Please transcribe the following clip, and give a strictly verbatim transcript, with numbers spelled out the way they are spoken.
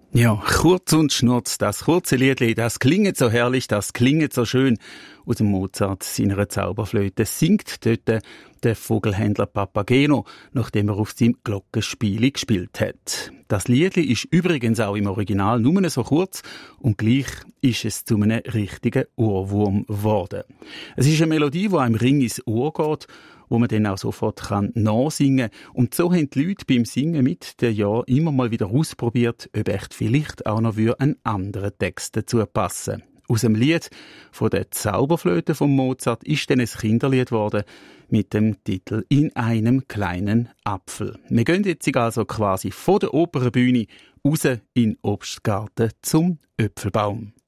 Ja, kurz und schnurz, das kurze Liedli, das klingt so herrlich, das klingt so schön. Aus dem Mozart seiner Zauberflöte singt dort der Vogelhändler Papageno, nachdem er auf seinem Glockenspiel gespielt hat. Das Liedli ist übrigens auch im Original nur so kurz und gleich ist es zu einem richtigen Ohrwurm geworden. Es ist eine Melodie, die einem Ring ins Ohr geht, wo man dann auch sofort kann nachsingen kann. Und so haben die Leute beim Singen mit den Jahren immer mal wieder ausprobiert, ob echt vielleicht auch noch ein anderer Text dazu passen. Aus dem Lied von der Zauberflöte von Mozart ist dann ein Kinderlied geworden mit dem Titel «In einem kleinen Apfel». Wir gehen jetzt also quasi von der Opernbühne raus in den Obstgarten zum Äpfelbaum.